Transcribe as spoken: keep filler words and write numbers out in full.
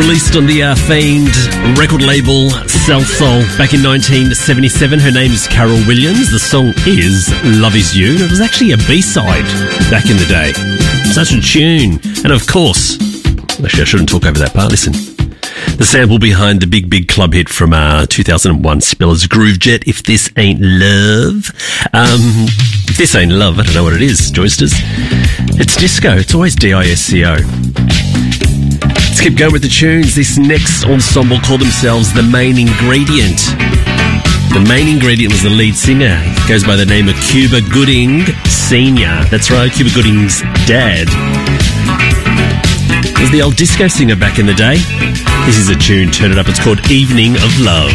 Released on the uh, famed record label Cell Soul back in nineteen seventy-seven. Her name is Carol Williams. The song is Love Is You. It was actually a B-side back in the day. Such a tune. And of course, actually I shouldn't talk over that part. Listen. The sample behind the big, big club hit from uh, two thousand one, Spillers Groove Jet, If This Ain't Love. Um, if this ain't love, I don't know what it is, Joysters. It's disco. It's always D I S C O. Let's keep going with the tunes. This next ensemble call themselves The Main Ingredient. The Main Ingredient was the lead singer. He goes by the name of Cuba Gooding Senior That's right, Cuba Gooding's dad. Was the old disco singer back in the day. This is a tune, turn it up. It's called Evening of Love.